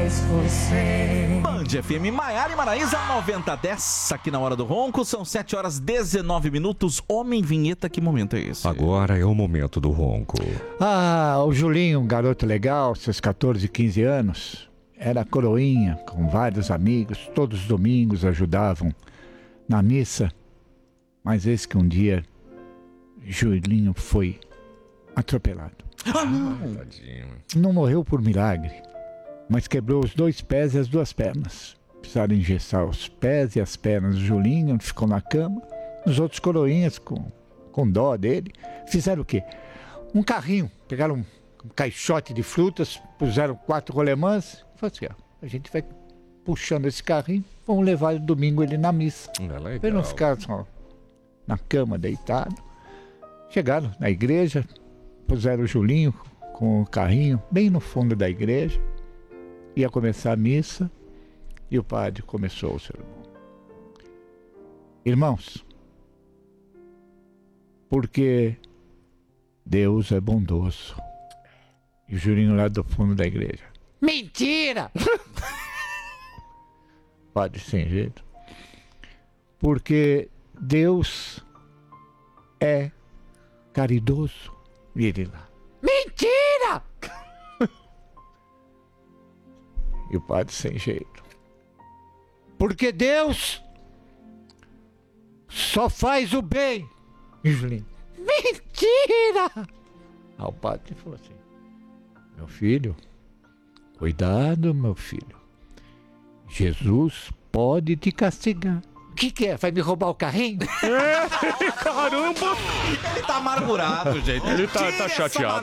mais você. Band FM, Maiara e Maraísa, 9010, aqui na Hora do Ronco. São 7h19. Homem vinheta, que momento é esse? Agora é o momento do ronco. O Julinho, um garoto legal, seus 14, 15 anos, era coroinha, com vários amigos, todos os domingos ajudavam na missa. Mas eis que um dia, Julinho foi atropelado. Tadinho. Não morreu por milagre, mas quebrou os 2 pés e as 2 pernas. Precisaram engessar os pés e as pernas do Julinho, ficou na cama. Os outros coroinhas, com dó dele, fizeram o quê? Um carrinho, pegaram um caixote de frutas, puseram 4 rolemãs e falaram assim, a gente vai puxando esse carrinho, vamos levar domingo ele na missa. É Para não ficar só na cama deitado. Chegaram na igreja, puseram o Julinho com o carrinho bem no fundo da igreja. Ia começar a missa e o padre começou o sermão. Irmãos, porque Deus é bondoso. E o Julinho lá do fundo da igreja. Mentira! Padre sem jeito. Porque Deus é caridoso. E ele lá. Mentira! E o padre sem jeito. Porque Deus só faz o bem. E o Julinho. Mentira! O padre falou assim. Meu filho, cuidado, meu filho. Jesus pode te castigar. O que é? Vai me roubar o carrinho? Caramba! Ele tá amargurado, gente. Ele tá chateado.